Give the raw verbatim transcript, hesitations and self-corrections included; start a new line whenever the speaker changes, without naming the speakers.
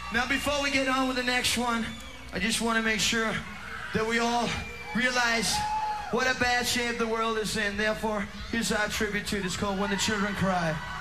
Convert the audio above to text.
Now, before we get on with the next one, I just want to make sure that we all realize what a bad shape the world is in. Therefore, here's our tribute to it. It's called When the Children Cry.